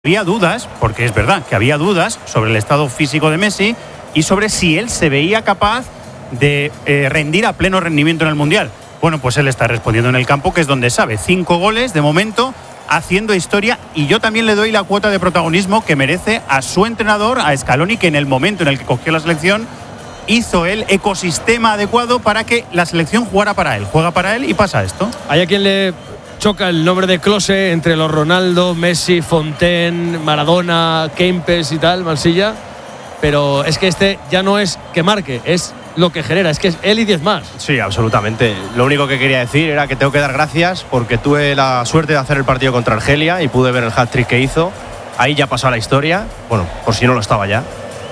Había dudas, porque es verdad que había dudas sobre el estado físico de Messi y sobre si él se veía capaz de rendir a pleno rendimiento en el Mundial. Bueno, pues él está respondiendo en el campo, que es donde sabe. 5 goles de momento, haciendo historia, y yo también le doy la cuota de protagonismo que merece a su entrenador, a Scaloni, que en el momento en el que cogió la selección hizo el ecosistema adecuado para que la selección jugara para él. Juega para él y pasa esto. Hay a quien le choca el nombre de Klose entre los Ronaldo, Messi, Fontaine, Maradona, Kempes y tal, Marsilla. Pero es que este ya no es que marque, es lo que genera, es que es él y 10 más. Sí, absolutamente. Lo único que quería decir era que tengo que dar gracias porque tuve la suerte de hacer el partido contra Argelia y pude ver el hat-trick que hizo. Ahí ya pasó la historia, bueno, por si no lo estaba ya.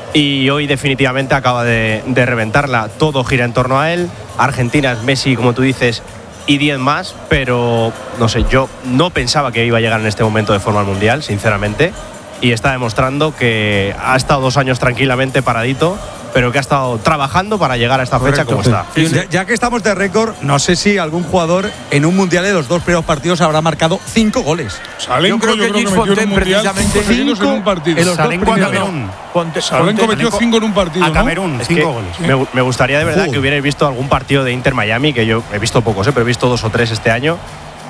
Y hoy definitivamente acaba de reventarla. Todo gira en torno a él. Argentina es Messi, como tú dices, y 10 más, pero no sé, yo no pensaba que iba a llegar en este momento de forma al Mundial, sinceramente, y está demostrando que ha estado 2 años tranquilamente paradito, pero que ha estado trabajando para llegar a esta fecha como está. Ya que estamos de récord, no sé si algún jugador en un Mundial de los 2 primeros partidos habrá marcado 5 goles. Salenko, yo creo que metió en un Mundial 5 seguidos en un partido. Salenko a Camerún. Salenko metió 5 en un partido, a Camerún, 5 goles. Me gustaría de verdad que hubierais visto algún partido de Inter-Miami, que yo he visto pocos, pero he visto 2 o 3 este año.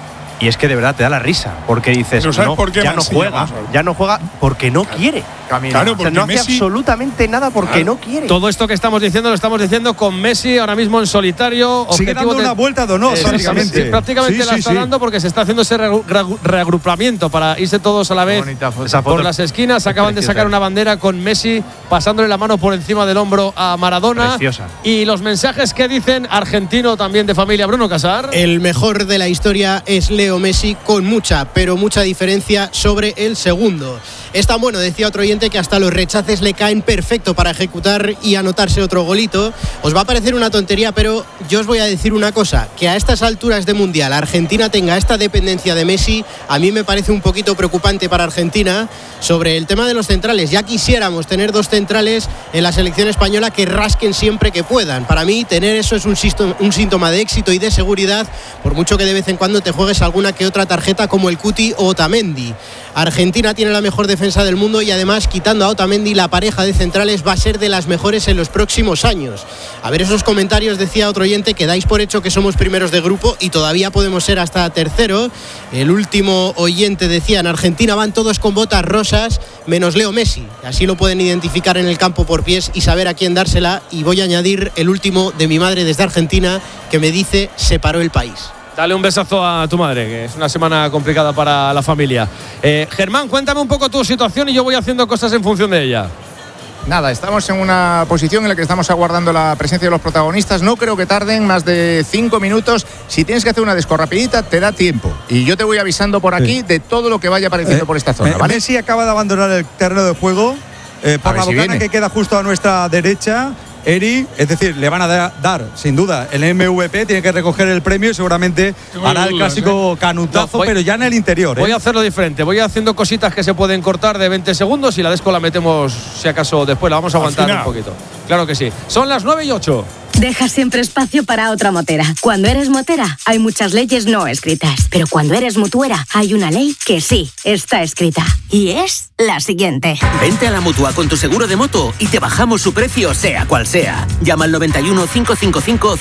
Y es que de verdad te da la risa, porque dices, no, por qué ya no juega porque no quiere. Claro, porque no hace Messi absolutamente nada porque no quiere. Todo esto que estamos diciendo lo estamos diciendo con Messi ahora mismo en solitario. Sigue dando una vuelta de honor, prácticamente. Sí, prácticamente la está dando porque se está haciendo ese reagrupamiento para irse todos a la vez por las esquinas. Acaban de sacar una bandera con Messi pasándole la mano por encima del hombro a Maradona. Preciosa. Y los mensajes que dicen argentino también de familia, Bruno Casar. El mejor de la historia es Leo Messi, con mucha, pero mucha diferencia sobre el segundo. Es tan bueno, decía otro oyente, que hasta los rechaces le caen perfecto para ejecutar y anotarse otro golito. Os va a parecer una tontería, pero yo os voy a decir una cosa, que a estas alturas de Mundial Argentina tenga esta dependencia de Messi, a mí me parece un poquito preocupante para Argentina. Sobre el tema de los centrales, ya quisiéramos tener 2 centrales en la selección española que rasquen siempre que puedan. Para mí tener eso es un síntoma de éxito y de seguridad, por mucho que de vez en cuando te juegues alguna que otra tarjeta como el Cuti o Otamendi. Argentina tiene la mejor defensa del mundo y además, quitando a Otamendi, la pareja de centrales va a ser de las mejores en los próximos años. A ver esos comentarios, decía otro oyente, que dais por hecho que somos primeros de grupo y todavía podemos ser hasta tercero. El último oyente decía, en Argentina van todos con botas rosas menos Leo Messi. Así lo pueden identificar en el campo por pies y saber a quién dársela. Y voy a añadir el último de mi madre desde Argentina, que me dice, se paró el país. Dale un besazo a tu madre, que es una semana complicada para la familia. Germán, cuéntame un poco tu situación y yo voy haciendo cosas en función de ella. Nada, estamos en una posición en la que estamos aguardando la presencia de los protagonistas. No creo que tarden más de 5 minutos. Si tienes que hacer una desco rapidita, te da tiempo. Y yo te voy avisando por aquí de todo lo que vaya apareciendo por esta zona, ¿vale? Messi acaba de abandonar el terreno de juego por la bocana que queda justo a nuestra derecha. Eri, es decir, le van a dar sin duda el MVP, tiene que recoger el premio y seguramente hará el clásico canutazo, pero ya en el interior. Voy a hacerlo diferente, voy haciendo cositas que se pueden cortar de 20 segundos y la desco la metemos, si acaso, después la vamos a aguantar un poquito. Claro que sí. Son las 9:08. Deja siempre espacio para otra motera. Cuando eres motera, hay muchas leyes no escritas. Pero cuando eres mutuera, hay una ley que sí está escrita. Y es la siguiente. Vente a la Mutua con tu seguro de moto y te bajamos su precio, sea cual sea. Llama al 91 555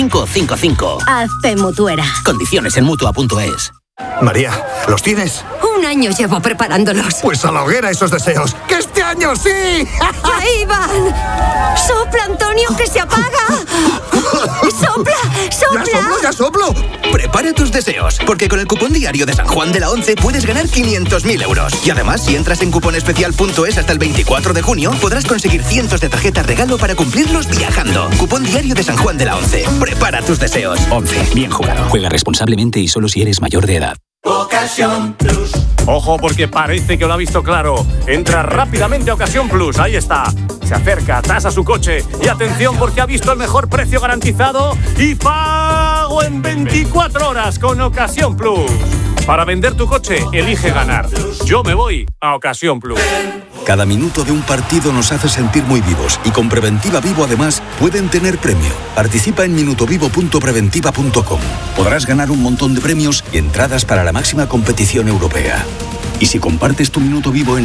5555. Hazte mutuera. Condiciones en Mutua.es. María, ¿los tienes? 1 año llevo preparándolos. Pues a la hoguera esos deseos. ¡Que este año sí! ¡Ahí van! ¡Sopla, Antonio, que se apaga! ¡Sopla, sopla! ¡Ya soplo! Prepara tus deseos, porque con el cupón diario de San Juan de la Once puedes ganar 500.000 euros. Y además, si entras en cuponespecial.es hasta el 24 de junio, podrás conseguir cientos de tarjetas regalo para cumplirlos viajando. Cupón diario de San Juan de la Once. Prepara tus deseos. 11. Bien jugado. Juega responsablemente y solo si eres mayor de edad. Ocasión Plus. Ojo, porque parece que lo ha visto claro. Entra rápidamente a Ocasión Plus. Ahí está. Se acerca, tasa su coche. Y atención, porque ha visto el mejor precio garantizado y pago en 24 horas con Ocasión Plus. Para vender tu coche, elige ganar. Yo me voy a Ocasión Plus. Cada minuto de un partido nos hace sentir muy vivos y con Preventiva Vivo además pueden tener premio. Participa en minutovivo.preventiva.com. Podrás ganar un montón de premios y entradas para la máxima competición europea. Y si compartes tu minuto vivo en